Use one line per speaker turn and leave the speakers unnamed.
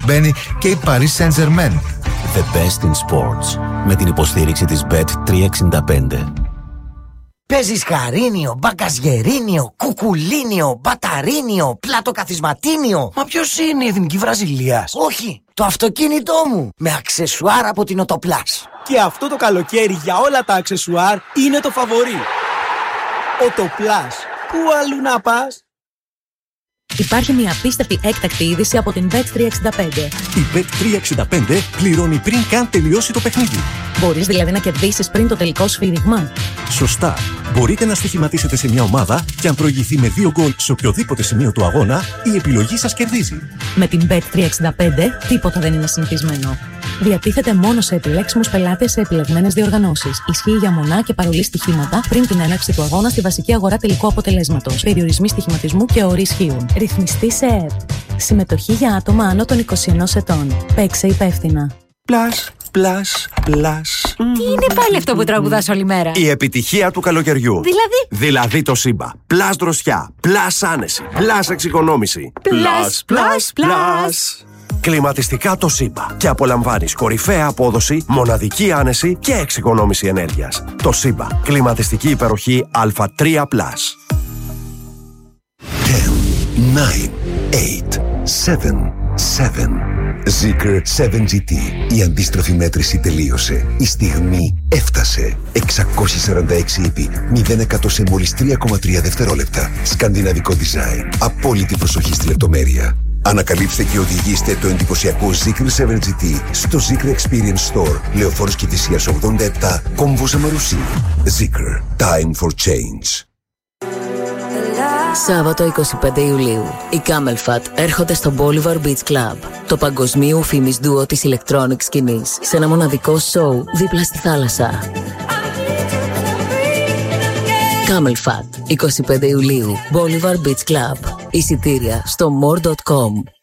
μπαίνει και η Paris Saint-Germain.
The best in sports. Με την υποστήριξη της Bet365.
Παίζεις χαρίνιο, μπαγκαζιερίνιο, κουκουλίνιο, μπαταρίνιο, πλατοκαθισματίνιο.
Μα ποιος είναι η Εθνική Βραζιλίας?
Όχι, το αυτοκίνητό μου. Με αξεσουάρ από την Οτοπλάς.
Και αυτό το καλοκαίρι για όλα τα αξεσουάρ είναι το φαβορί. Οτοπλάς. Πού αλλού να πας?
Υπάρχει μια απίστευτη έκτακτη είδηση από την Bet365.
Η Bet365 πληρώνει πριν καν τελειώσει το παιχνίδι.
Μπορείς δηλαδή να κερδίσεις πριν το τελικό σφύριγμα.
Σωστά. Μπορείτε να στοιχηματίσετε σε μια ομάδα και αν προηγηθεί με 2 γκολ σε οποιοδήποτε σημείο του αγώνα, η επιλογή σας κερδίζει.
Με την Bet365 τίποτα δεν είναι συνηθισμένο. Διατίθεται μόνο σε επιλέξιμους πελάτες σε επιλεγμένες διοργανώσεις. Ισχύει για μονά και παρολί στοιχήματα πριν την έναρξη του αγώνα στη βασική αγορά τελικού αποτελέσματος. Περιορισμοί στοιχηματισμού και όροι ισχύουν. Ρυθμιστή σε ΕΕΠ. Συμμετοχή για άτομα άνω των 21 ετών. Παίξε υπεύθυνα.
Πλάς.
Τι είναι πάλι αυτό που τραγουδάς όλη μέρα?
Η επιτυχία του καλοκαιριού. Δηλαδή το Σύμπα. Πλάς δροσιά. Πλάς άνεση. Πλάς εξοικονόμηση. Πλάς. Κλιματιστικά το Σύμπα. Και απολαμβάνεις κορυφαία απόδοση, μοναδική άνεση και εξοικονόμηση ενέργειας. Το Σύμπα. Κλιματιστική υπεροχή Α3+.
10, 9, 8, 7, 7. Zeekr 7GT. Η αντίστροφη μέτρηση τελείωσε. Η στιγμή έφτασε. 646 επί 0% σε μόλις 3,3 δευτερόλεπτα. Σκανδιναβικό design. Απόλυτη προσοχή στη λεπτομέρεια. Ανακαλύψτε και οδηγήστε το εντυπωσιακό Zeekr 7GT στο Zeekr Experience Store. Λεωφόρος Κηφισίας 87, Κόμβος Αμαρουσί. Zeekr. Time for change.
Σάββατο 25 Ιουλίου, οι Camel Fat έρχονται στο Bolivar Beach Club, το παγκοσμίου φήμης ντουο της electronic σκηνής, σε ένα μοναδικό σοου δίπλα στη θάλασσα. Camel Fat, 25 Ιουλίου, Bolivar Beach Club. Εισιτήρια στο more.com.